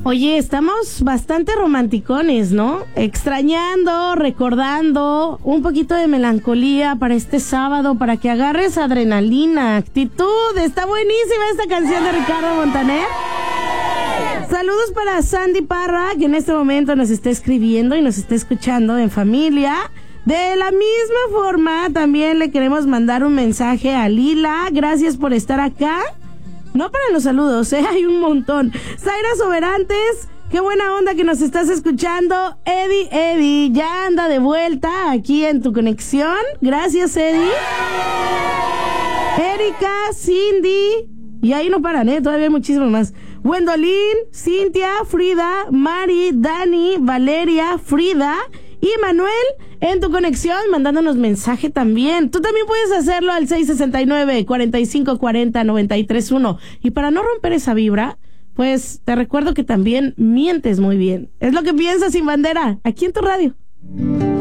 Oye, estamos bastante romanticones, ¿no? Extrañando, recordando, un poquito de melancolía para este sábado, para que agarres adrenalina, actitud. Está buenísima esta canción de Ricardo Montaner. Saludos para Sandy Parra, que en este momento nos está escribiendo y nos está escuchando en familia. De la misma forma, también le queremos mandar un mensaje a Lila. Gracias por estar acá. No para los saludos, hay un montón. Zaira Soberantes, qué buena onda que nos estás escuchando. Eddie, ya anda de vuelta aquí en tu conexión. Gracias, Eddie. Erika, Cindy, y ahí no paran, todavía hay muchísimo más. Wendolin, Cintia, Frida, Mari, Dani, Valeria, Frida y Manuel en tu conexión, mandándonos mensaje también. Tú también puedes hacerlo al 669-4540-931. Y para no romper esa vibra, pues te recuerdo que también mientes muy bien. Es lo que piensas, Sin Bandera, aquí en tu radio.